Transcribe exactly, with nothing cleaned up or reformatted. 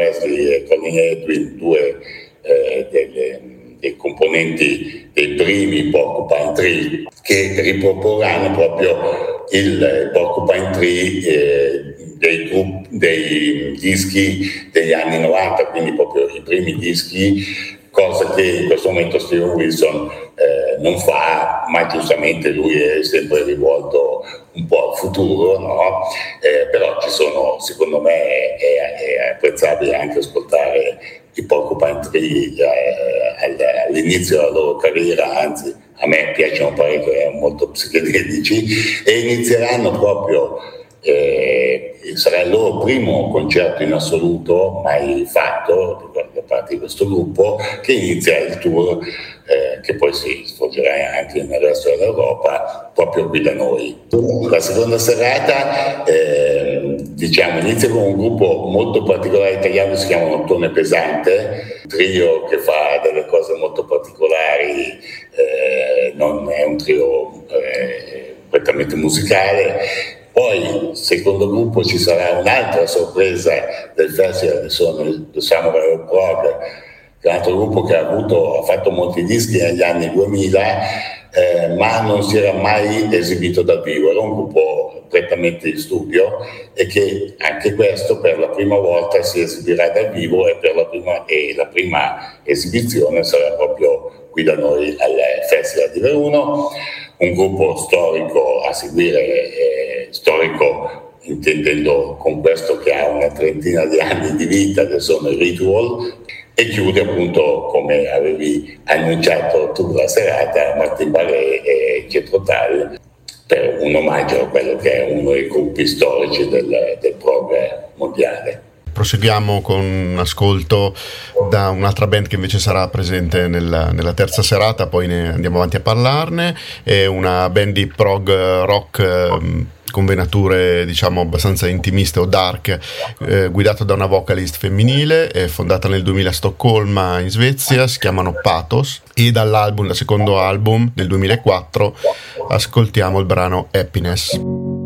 Presley e Colin Edwin, due eh, delle, dei componenti dei primi Porcupine Tree, che riproporranno proprio il Porcupine Tree eh, dei, gruppi, dei dischi degli anni novanta, quindi proprio i primi dischi, cosa che in questo momento Steven Wilson eh, non fa, ma giustamente lui è sempre rivolto un po' al futuro, no? Eh, però ci sono, secondo me è, è apprezzabile anche ascoltare i Porcupine Tree eh, all'inizio della loro carriera, anzi a me piacciono parecchio, erano molto psichedelici, e inizieranno proprio, eh, sarà il loro primo concerto in assoluto mai fatto da parte di questo gruppo, che inizia il tour eh, che poi si svolgerà anche nel resto dell'Europa, proprio qui da noi. La seconda serata eh, diciamo inizia con un gruppo molto particolare italiano, si chiama Ottone Pesante, un trio che fa delle cose molto particolari, eh, non è un trio eh, prettamente musicale. Poi, secondo gruppo, ci sarà un'altra sorpresa del festival, che sono il Samurai of Prague, che è un altro gruppo che ha, avuto, ha fatto molti dischi negli anni duemila, eh, ma non si era mai esibito dal vivo. Era un gruppo prettamente di studio, e che anche questo per la prima volta si esibirà dal vivo, e, per la prima, e la prima esibizione sarà proprio qui da noi al Festival di Veruno. Un gruppo storico a seguire, eh, storico intendendo con questo che ha una trentina di anni di vita, che sono i Ritual, e chiude appunto, come avevi annunciato tu la serata, Martin Barré e Jethro Tull, per un omaggio a quello che è uno dei gruppi storici del, del prog mondiale. Proseguiamo con un ascolto da un'altra band che invece sarà presente nella, nella terza serata, poi ne andiamo avanti a parlarne. È una band di prog rock eh, con venature diciamo abbastanza intimiste o dark, eh, guidato da una vocalist femminile, è fondata nel duemila a Stoccolma in Svezia, si chiamano Pathos, e dall'album, dal secondo album del duemilaquattro, ascoltiamo il brano Happiness.